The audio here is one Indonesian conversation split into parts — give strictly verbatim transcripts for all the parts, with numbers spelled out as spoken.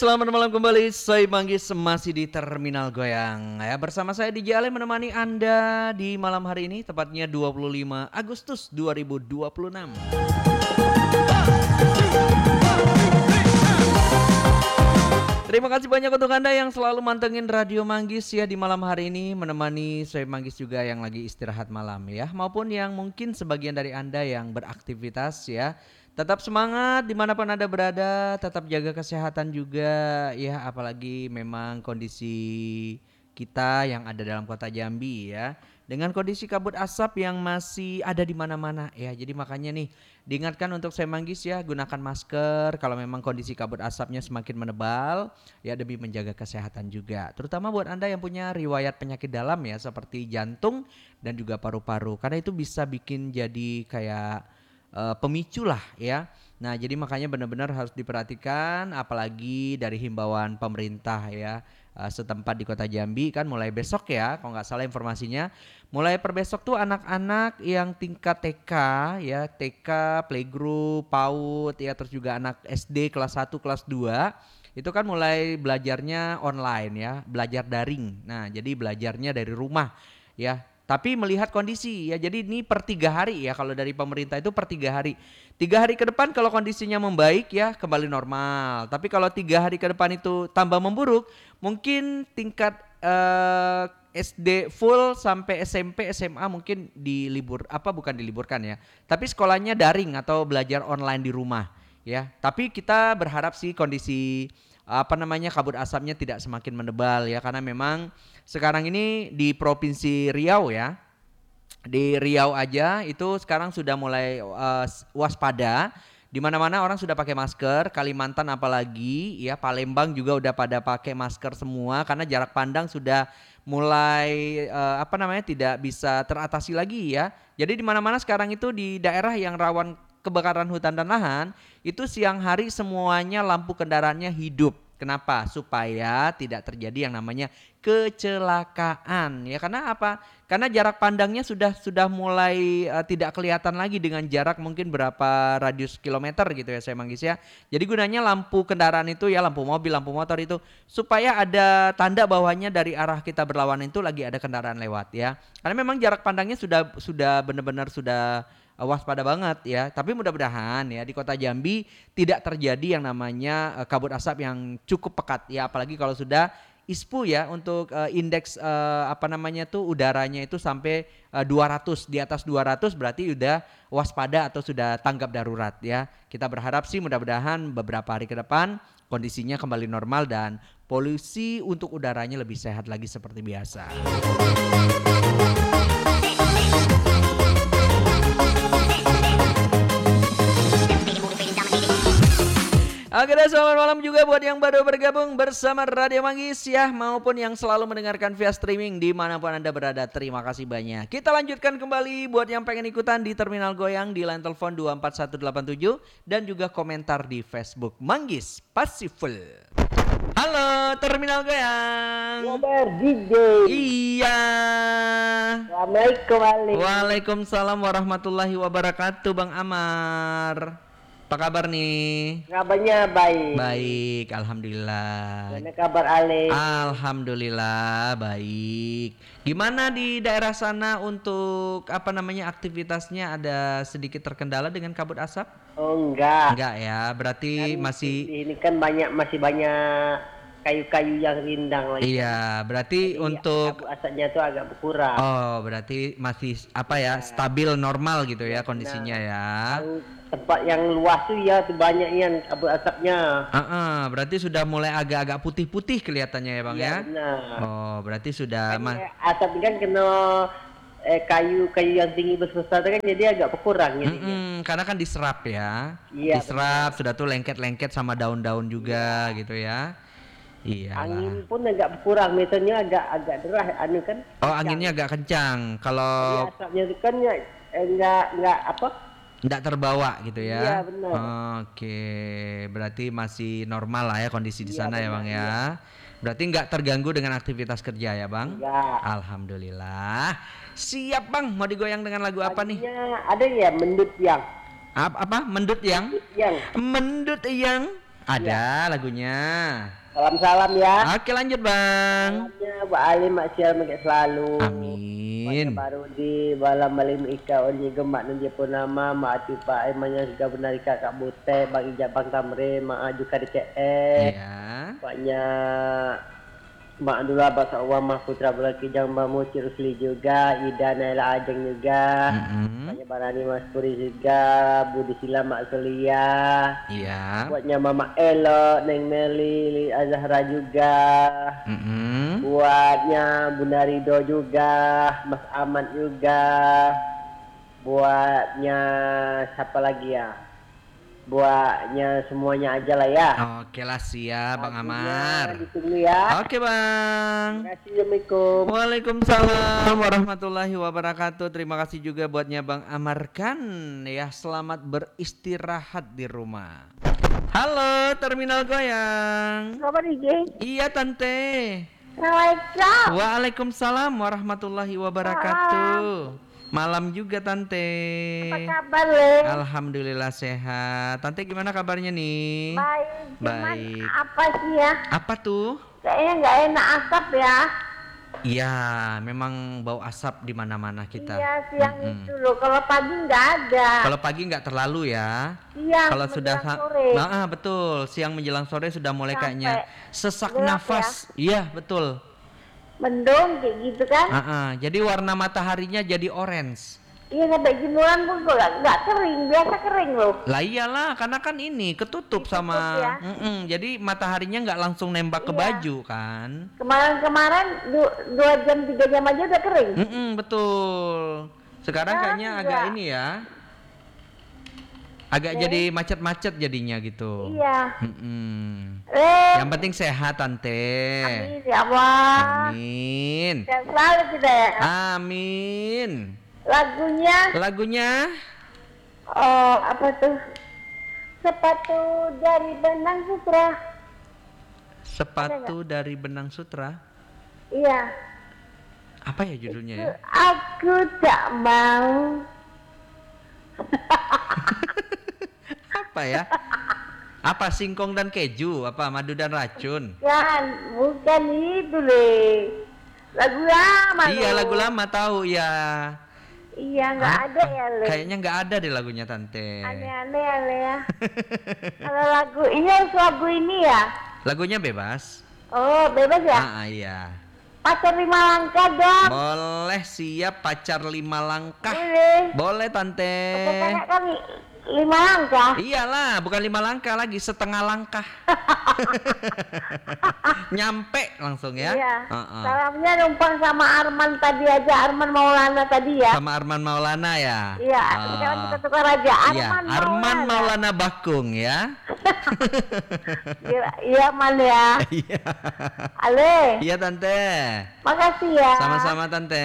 Selamat malam kembali, saya Manggis masih di Terminal Goyang ya. Bersama saya di Jale menemani Anda di malam hari ini, tepatnya dua puluh lima Agustus dua ribu dua puluh enam. Terima kasih banyak untuk Anda yang selalu mantengin Radio Manggis ya di malam hari ini, menemani saya Manggis juga yang lagi istirahat malam ya, maupun yang mungkin sebagian dari Anda yang beraktivitas ya. Tetap semangat dimanapun Anda berada, tetap jaga kesehatan juga ya, apalagi memang kondisi kita yang ada dalam kota Jambi ya, dengan kondisi kabut asap yang masih ada di mana-mana ya. Jadi makanya nih diingatkan untuk saya Manggis ya, gunakan masker kalau memang kondisi kabut asapnya semakin menebal ya, demi menjaga kesehatan juga. Terutama buat Anda yang punya riwayat penyakit dalam ya, seperti jantung dan juga paru-paru, karena itu bisa bikin jadi kayak Uh, pemicu lah ya. Nah jadi makanya benar-benar harus diperhatikan, apalagi dari himbauan pemerintah ya uh, setempat di kota Jambi kan mulai besok ya, kalau nggak salah informasinya, mulai per besok tuh anak-anak yang tingkat T K ya, T K, playgroup, PAUD ya, terus juga anak S D kelas satu, kelas dua itu kan mulai belajarnya online ya, belajar daring. Nah jadi belajarnya dari rumah ya, tapi melihat kondisi ya. Jadi ini per tiga hari ya, kalau dari pemerintah itu per tiga hari. Tiga hari ke depan kalau kondisinya membaik ya kembali normal. Tapi kalau tiga hari ke depan itu tambah memburuk, mungkin tingkat uh, S D full sampai S M P, S M A mungkin dilibur apa bukan diliburkan ya, tapi sekolahnya daring atau belajar online di rumah ya. Tapi kita berharap sih kondisi apa namanya kabut asapnya tidak semakin menebal ya, karena memang sekarang ini di Provinsi Riau ya, di Riau aja itu sekarang sudah mulai uh, waspada, di mana-mana orang sudah pakai masker, Kalimantan apalagi ya, Palembang juga udah pada pakai masker semua karena jarak pandang sudah mulai uh, apa namanya tidak bisa teratasi lagi ya. Jadi di mana-mana sekarang itu di daerah yang rawan kebakaran hutan dan lahan itu siang hari semuanya lampu kendaraannya hidup. Kenapa? Supaya tidak terjadi yang namanya kecelakaan ya. Karena apa? Karena jarak pandangnya sudah sudah mulai uh, tidak kelihatan lagi dengan jarak mungkin berapa radius kilometer gitu ya saya Manggis ya. Jadi gunanya lampu kendaraan itu ya, lampu mobil, lampu motor itu supaya ada tanda bahwanya dari arah kita berlawanan itu lagi ada kendaraan lewat ya. Karena memang jarak pandangnya sudah sudah benar-benar sudah waspada banget ya. Tapi mudah-mudahan ya di kota Jambi tidak terjadi yang namanya uh, kabut asap yang cukup pekat ya, apalagi kalau sudah I S P U ya, untuk uh, indeks uh, apa namanya tuh udaranya itu sampai uh, dua ratus, di atas dua ratus berarti udah waspada atau sudah tanggap darurat ya. Kita berharap sih mudah-mudahan beberapa hari ke depan kondisinya kembali normal dan polusi untuk udaranya lebih sehat lagi seperti biasa. Oke deh, selamat malam juga buat yang baru bergabung bersama Radio Manggis ya, maupun yang selalu mendengarkan via streaming dimanapun Anda berada. Terima kasih banyak. Kita lanjutkan kembali buat yang pengen ikutan di Terminal Goyang di line telepon dua empat satu delapan tujuh dan juga komentar di Facebook Manggis Pasiful. Halo Terminal Goyang. Kabar D J. Iya. Assalamualaikum. Waalaikumsalam warahmatullahi wabarakatuh, Bang Amar. Apa kabar nih? Kabarnya baik. Baik, alhamdulillah. Mana kabar Ale? Alhamdulillah baik. Gimana di daerah sana untuk apa namanya aktivitasnya, ada sedikit terkendala dengan kabut asap? Oh enggak. Enggak ya, berarti Kan masih ini kan banyak masih banyak kayu-kayu yang rindang lagi. Iya, berarti Jadi untuk kabut asapnya tuh agak berkurang. Oh, berarti masih apa ya, stabil normal gitu ya kondisinya Nah, ya. yang tempat yang luas tuh ya tuh banyak yang kabut asapnya. Uh-uh, berarti sudah mulai agak-agak putih-putih kelihatannya ya Bang Iya, ya. benar. Oh, berarti sudah Kan, ma- eh, asap kan kena eh, kayu-kayu yang tinggi besar kan jadi agak berkurang jadinya. Mm-mm, karena kan diserap ya. Iya, Diserap sudah tuh lengket-lengket sama daun-daun juga gitu ya. Iya. Angin pun agak berkurang, meternya agak agak derah anu kan. Oh, anginnya agak kencang. Kalau Jadi asapnya itu kan ya, eh, enggak enggak apa? enggak terbawa gitu ya. Iya, benar. Oke, berarti masih normal lah ya kondisi di Iya, sana ya benar, Bang ya. Berarti enggak terganggu dengan aktivitas kerja ya Bang? Enggak. Alhamdulillah. Siap Bang, mau digoyang dengan lagu apa nih? Lagunya ada ya mendut yang. Apa, apa? Mendut yang? Yang. Mendut yang Ada lagunya. Salam-salam ya. Oke lanjut bang. Salamnya Bu Ali Mak Sial Mek selalu. Amin. Baru di balam malim ika onyi gemak nanti pun nama Mak Ati Pak Emanya juga benar kakak Bute Bang Ijab Bang Tamre Mak Aju Kadi C E. Iya. Banyak Mak Abdullah Baksa Uwamah Putra Belaki Jambamu Cirusli juga Ida Naila Ajeng juga. Mm-mm. Banyak Barani Mas Puri juga Budi Sila Mak Selia. Iya. Buatnya Mama Elo, Neng Meli, Li Azahra juga. Mm-mm. Buatnya Bunda Rido juga, Mas Ahmad juga. Buatnya siapa lagi ya? Buatnya semuanya aja lah ya. Oke lah siap Bang Lagunya Amar. ditunggu ya. Oke bang. Terima kasih. Assalamualaikum. Waalaikumsalam warahmatullahi wabarakatuh. Terima kasih juga buatnya Bang Amarkan ya. Selamat beristirahat di rumah. Halo Terminal Goyang. Kabar Ije? Iya Tante. Assalamualaikum. Waalaikumsalam warahmatullahi wabarakatuh. Malam juga Tante. Apa kabar Le? Alhamdulillah sehat. Tante gimana kabarnya nih? Baik. Cuman Baik. apa sih ya? Apa tuh? Kayaknya nggak enak asap ya. Iya, memang bau asap di mana-mana kita. Iya siang Mm-mm. itu loh. Kalau pagi nggak ada. Kalau pagi nggak terlalu ya. Siang Kalau sudah menjelang sa- sore. Nah, ah, betul, siang menjelang sore sudah mulai Sampai kayaknya sesak gelap nafas. Iya, betul. Mendung kayak gitu kan? Ah, ah, jadi warna mataharinya jadi orange. Iya sampai jemuran pun kok nggak nggak kering. Biasa kering loh. Lah iyalah, karena kan ini ketutup, Ditutup sama ya. Mm-mm, jadi mataharinya nggak langsung nembak ke Iya. baju kan. Kemarin-kemarin du- dua jam tiga jam aja udah kering. Mm-mm, betul. Sekarang Ah, kayaknya agak iya. ini ya. Agak Oke. jadi macet-macet jadinya gitu. Iya. Mm-mm. Eh. Yang penting sehat Tante. Amin ya Allah. Amin. Sehat selalu kita ya. Amin. Lagunya Lagunya oh apa tuh? Sepatu dari benang sutra. Sepatu dari Benang Sutra. Iya. Apa ya judulnya ya? Aku tak mau. Apa ya? Apa singkong dan keju? Apa madu dan racun? Kan, bukan itu deh. Lagu lama. Iya loh. lagu lama tahu ya. Iya nggak Apa? ada ya Le. Kayaknya nggak ada deh lagunya Tante. Aneh-aneh ya Le ya. Kalau lagu iya lagu ini ya. Lagunya bebas. Oh bebas ya. Ah, ah, iya. Pacar lima langkah dong. Boleh siap pacar lima langkah. Boleh. Boleh Tante. Pacar kan lima langkah. Iyalah, bukan lima langkah lagi, setengah langkah. Nyampe langsung ya. Iya. Uh-uh. Salamnya numpang sama Arman tadi aja, Arman Maulana tadi ya. Sama Arman Maulana ya. Iya, Ah. sekarang kita tukar aja. Iya, Arman Arman Maulana. Maulana Bakung ya. Iya, iya Man ya. Iya. Ale, Iya Tante. makasih ya. Sama-sama Tante.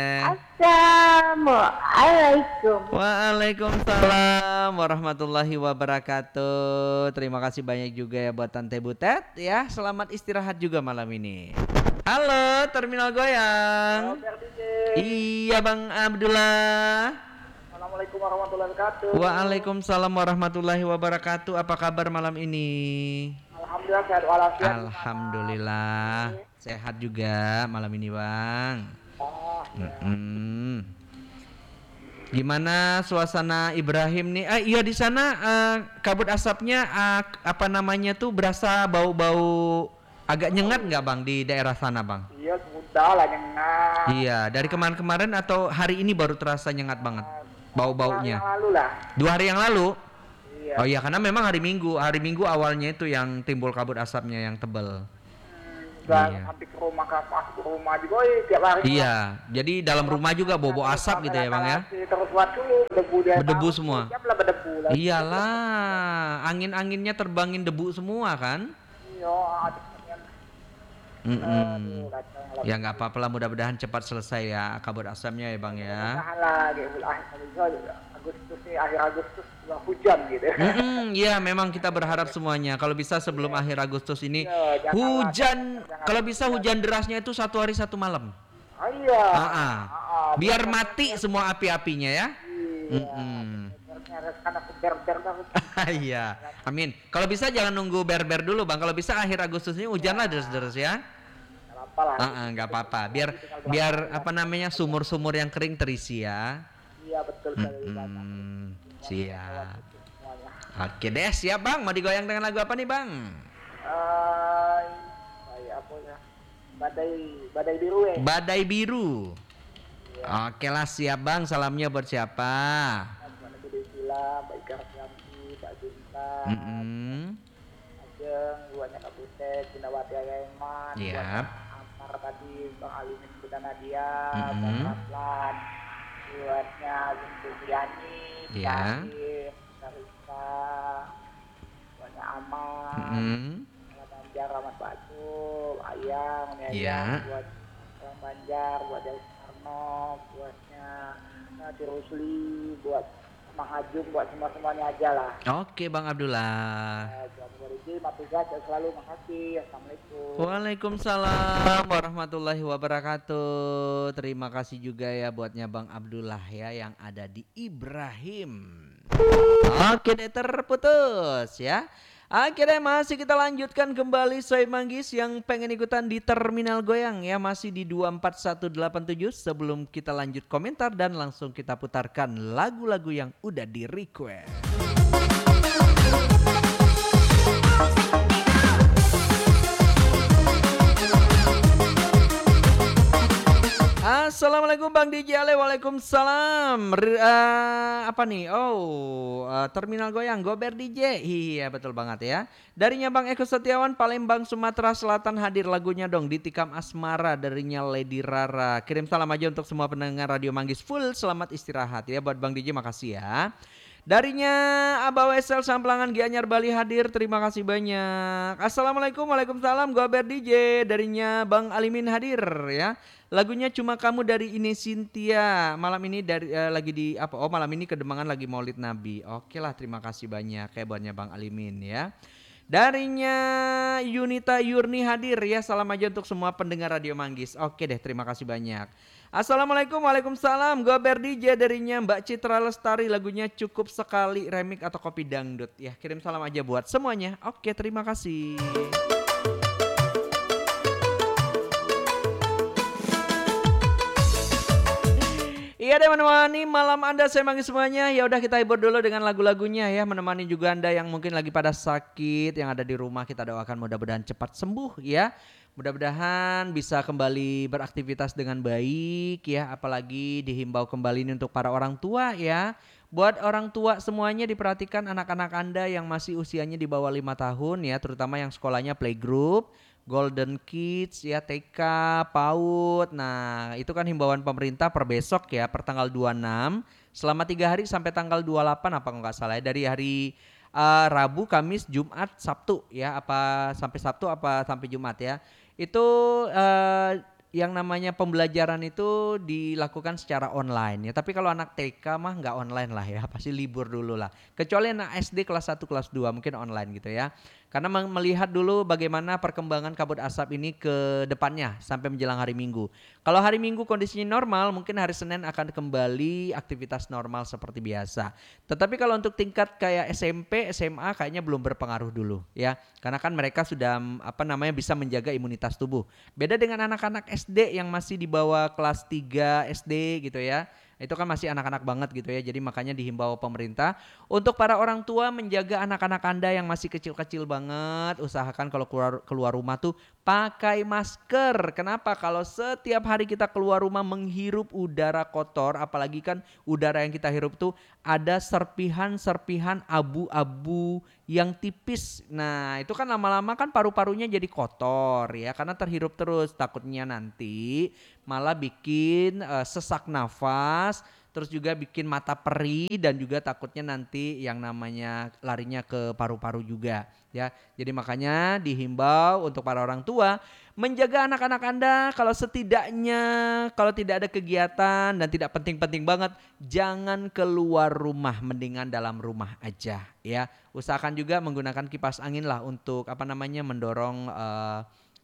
Assalamualaikum. Waalaikumsalam warahmatullahi wabarakatuh. Terima kasih banyak juga ya buat Tante Butet ya. Selamat istirahat juga malam ini. Halo Terminal Goyang. Iya Bang Abdullah. Assalamualaikum warahmatullahi wabarakatuh. Waalaikumsalam warahmatullahi wabarakatuh. Apa kabar malam ini? Alhamdulillah sehat walafiat. Alhamdulillah sehat juga malam ini Bang. Mm-mm. Gimana suasana Ibrahim nih? Eh iya di sana eh, kabut asapnya eh, apa namanya tuh berasa bau-bau agak nyengat nggak Bang di daerah sana Bang? Iya, sudah lah nyengat. Iya dari kemarin-kemarin atau hari ini baru terasa nyengat banget bau-baunya? Yang lalu lah. Dua hari yang lalu? Iya. Oh iya karena memang hari Minggu, hari Minggu awalnya itu yang timbul kabut asapnya yang tebel. Udah Iya. sampai ke rumah ke ke rumah juga ya, tiap hari. Iya, jadi dalam rumah juga bobo asap gitu ya Bang ya? Terus waktu berdebu dia. Berdebu tahu, semua. Tiap lah berdebu lah. Iyalah, angin-anginnya terbangin debu semua kan? Iya, ada yang Mm-mm. kacang lah. Ya nggak apa-apa lah, mudah-mudahan cepat selesai ya kabut asapnya ya Bang ya. Tahan lah, kayak bulan akhir Agustus nih, akhir Agustus udah hujan gitu. Mm-mm, Iya, memang kita berharap semuanya kalau bisa sebelum akhir Agustus ini Iya, jangan hujan, jangan kalau bisa hujan derasnya itu satu hari satu malam. Ah, iya. Ah, ah. Ah, ah, Biar benar. mati semua api-apinya ya. Iya. Mm-mm. Benernya nyareskan aku ber-ber banget. Iya, amin. Kalau bisa jangan nunggu ber-ber dulu Bang. Kalau bisa akhir Agustus ini hujan lah deres-deres ya. Nggak apa lah. Heeh, nggak apa-apa. Biar biar apa namanya sumur-sumur yang kering terisi ya. Iya betul sekali Bapak. Hmm, siap. Semuanya. Oke deh, siap Bang. Mau digoyang dengan lagu apa nih Bang? Eh, kayak apa ya? Badai badai biru ya. Badai Biru. Iya. Oke lah siap Bang. Salamnya buat siapa? Buat Budi Sila, Mbak Ika Rasyanti, Pak Junta, Mm-mm. Ajeng, buatnya Kak Butet, Cindawati Ayaiman, Yap. buatnya Amar tadi, Bang Alimin Buta Nadia, Bang Mm-mm. Raslan, buatnya Bung Yani, Iya. Bahir, Sarika, buatnya Aman, Mm-mm. Alam Banjar, Rahmat Batu, Ayang, Uni Iya. Ayang, buat Alam Banjar, buat Dewi Arno, buatnya Nati Rusli, buat Mang Ajung, buat semua-semuanya aja lah. Oke Bang Abdullah. Eh, Buat Boriji, Matugas, selalu makasih. Assalamualaikum. Waalaikumsalam warahmatullahi wabarakatuh. Terima kasih juga ya buatnya Bang Abdullah ya yang ada di Ibrahim. Oke deh terputus ya. Akhirnya masih kita lanjutkan kembali Soy Manggis yang pengen ikutan di Terminal Goyang ya. Masih di dua empat satu delapan tujuh. Sebelum kita lanjut komentar dan langsung kita putarkan lagu-lagu yang udah di request. Assalamualaikum Bang D J Ale, waalaikumsalam. R- eh, apa nih? Oh, eh, Terminal Goyang, Gober D J. Iya betul banget ya. Darinya Bang Eko Setiawan, Palembang, Sumatera Selatan hadir lagunya dong. Ditikam Asmara darinya Lady Rara. Kirim salam aja untuk semua pendengar Radio Manggis full. Selamat istirahat ya buat Bang D J, makasih ya. Darinya Abah Wesel Samplangan Gianyar Bali hadir, terima kasih banyak. Assalamualaikum, waalaikumsalam, Gober D J. Darinya Bang Alimin hadir ya. Lagunya Cuma Kamu dari Ine Cynthia. Malam ini dari eh, lagi di apa? Oh malam ini Kedemangan lagi Maulid Nabi. Oke lah, terima kasih banyak ya buatnya Bang Alimin ya. Darinya Yunita Yurni hadir ya. Salam aja untuk semua pendengar Radio Manggis. Oke deh, terima kasih banyak. Assalamualaikum, waalaikumsalam. Gober D J darinya Mbak Citra Lestari, lagunya Cukup Sekali remix atau kopi dangdut ya. Kirim salam aja buat semuanya. Oke, terima kasih. Iya deh menemani malam Anda saya manggil semuanya. Ya udah kita hibur dulu dengan lagu-lagunya ya, menemani juga Anda yang mungkin lagi pada sakit, yang ada di rumah, kita doakan mudah-mudahan cepat sembuh ya. Mudah-mudahan bisa kembali beraktivitas dengan baik ya, apalagi dihimbau kembali ini untuk para orang tua ya. Buat orang tua semuanya diperhatikan anak-anak Anda yang masih usianya di bawah lima tahun ya, terutama yang sekolahnya playgroup, Golden Kids ya, T K, PAUD. Nah itu kan himbauan pemerintah per besok ya, per tanggal dua puluh enam selama tiga hari sampai tanggal dua puluh delapan apa nggak salah ya, dari hari uh, Rabu, Kamis, Jumat, Sabtu ya, apa sampai Sabtu apa sampai Jumat ya. Itu uh, yang namanya pembelajaran itu dilakukan secara online ya. Tapi kalau anak T K mah nggak online lah ya, pasti libur dulu lah. Kecuali anak S D kelas satu kelas dua mungkin online gitu ya. Karena melihat dulu bagaimana perkembangan kabut asap ini ke depannya sampai menjelang hari Minggu. Kalau hari Minggu kondisinya normal, mungkin hari Senin akan kembali aktivitas normal seperti biasa. Tetapi kalau untuk tingkat kayak S M P, S M A kayaknya belum berpengaruh dulu ya. Karena kan mereka sudah apa namanya bisa menjaga imunitas tubuh. Beda dengan anak-anak S D yang masih di bawah kelas tiga S D gitu ya. Itu kan masih anak-anak banget gitu ya. Jadi makanya dihimbau pemerintah untuk para orang tua menjaga anak-anak Anda yang masih kecil-kecil banget. Usahakan kalau keluar keluar rumah tuh pakai masker. Kenapa? Kalau setiap hari kita keluar rumah menghirup udara kotor, apalagi kan udara yang kita hirup tuh ada serpihan-serpihan abu-abu yang tipis. Nah, itu kan lama-lama kan paru-parunya jadi kotor ya, karena terhirup terus. Takutnya nanti malah bikin uh, sesak nafas, terus juga bikin mata perih dan juga takutnya nanti yang namanya larinya ke paru-paru juga ya. Jadi makanya dihimbau untuk para orang tua menjaga anak-anak Anda, kalau setidaknya kalau tidak ada kegiatan dan tidak penting-penting banget jangan keluar rumah, mendingan dalam rumah aja ya. Usahakan juga menggunakan kipas angin lah untuk apa namanya mendorong uh,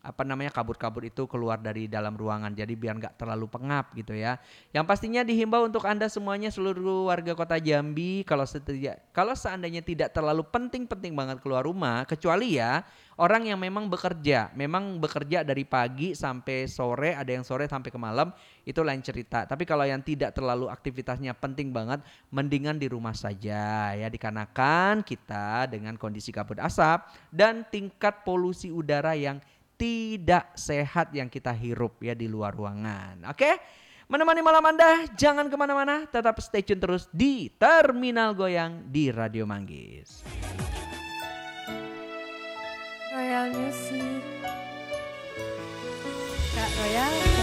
apa namanya kabut-kabut itu keluar dari dalam ruangan, jadi biar nggak terlalu pengap gitu ya. Yang pastinya dihimbau untuk Anda semuanya seluruh warga Kota Jambi, kalau setidak kalau seandainya tidak terlalu penting-penting banget keluar rumah, kecuali ya orang yang memang bekerja, memang bekerja dari pagi sampai sore, ada yang sore sampai ke malam, itu lain cerita. Tapi kalau yang tidak terlalu aktivitasnya penting banget, mendingan di rumah saja ya, dikarenakan kita dengan kondisi kabut asap dan tingkat polusi udara yang tidak sehat yang kita hirup ya di luar ruangan. Oke, menemani malam Anda, jangan kemana-mana, tetap stay tune terus di Terminal Goyang di Radio Manggis. Royal Music, Kak Royal.